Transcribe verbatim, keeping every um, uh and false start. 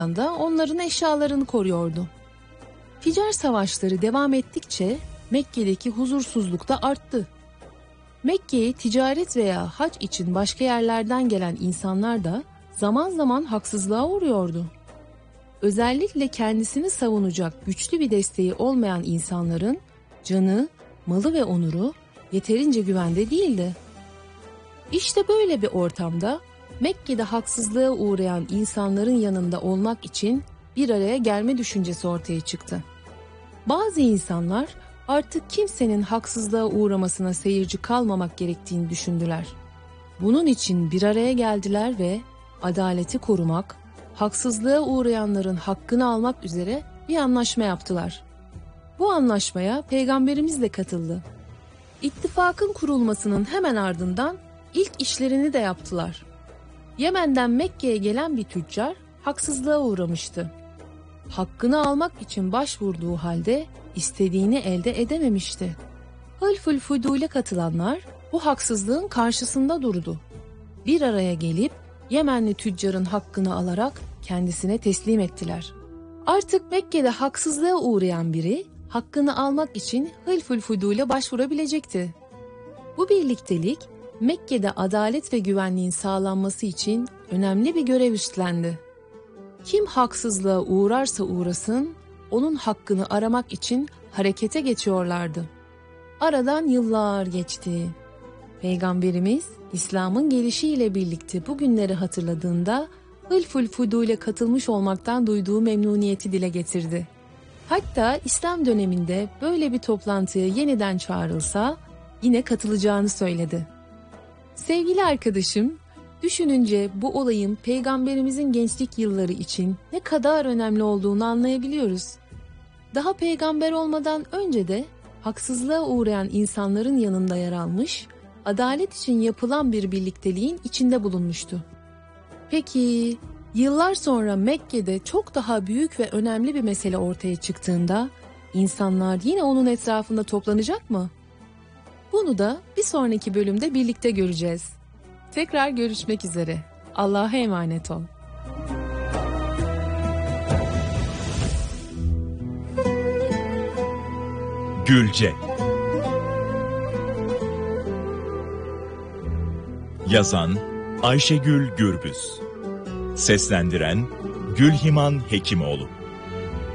da onların eşyalarını koruyordu. Ticaret savaşları devam ettikçe Mekke'deki huzursuzluk da arttı. Mekke'ye ticaret veya hac için başka yerlerden gelen insanlar da zaman zaman haksızlığa uğruyordu. Özellikle kendisini savunacak güçlü bir desteği olmayan insanların canı, malı ve onuru yeterince güvende değildi. İşte böyle bir ortamda Mekke'de haksızlığa uğrayan insanların yanında olmak için bir araya gelme düşüncesi ortaya çıktı. Bazı insanlar artık kimsenin haksızlığa uğramasına seyirci kalmamak gerektiğini düşündüler. Bunun için bir araya geldiler ve adaleti korumak, haksızlığa uğrayanların hakkını almak üzere bir anlaşma yaptılar. Bu anlaşmaya Peygamberimiz de katıldı. İttifakın kurulmasının hemen ardından ilk işlerini de yaptılar. Yemen'den Mekke'ye gelen bir tüccar haksızlığa uğramıştı. Hakkını almak için başvurduğu halde istediğini elde edememişti. Hılful Fudul'e katılanlar bu haksızlığın karşısında durdu. Bir araya gelip Yemenli tüccarın hakkını alarak kendisine teslim ettiler. Artık Mekke'de haksızlığa uğrayan biri hakkını almak için Hılful Fudul'e başvurabilecekti. Bu birliktelik Mekke'de adalet ve güvenliğin sağlanması için önemli bir görev üstlendi. Kim haksızlığa uğrarsa uğrasın, onun hakkını aramak için harekete geçiyorlardı. Aradan yıllar geçti. Peygamberimiz İslam'ın gelişiyle birlikte bu günleri hatırladığında Hılful Fudul'e katılmış olmaktan duyduğu memnuniyeti dile getirdi. Hatta İslam döneminde böyle bir toplantıya yeniden çağrılsa yine katılacağını söyledi. Sevgili arkadaşım, düşününce bu olayın Peygamberimizin gençlik yılları için ne kadar önemli olduğunu anlayabiliyoruz. Daha peygamber olmadan önce de haksızlığa uğrayan insanların yanında yer almış, adalet için yapılan bir birlikteliğin içinde bulunmuştu. Peki, yıllar sonra Mekke'de çok daha büyük ve önemli bir mesele ortaya çıktığında insanlar yine onun etrafında toplanacak mı? Bunu da bir sonraki bölümde birlikte göreceğiz. Tekrar görüşmek üzere. Allah'a emanet ol. Gülce. Yazan Ayşegül Gürbüz. Seslendiren Gülhiman Hekimoğlu.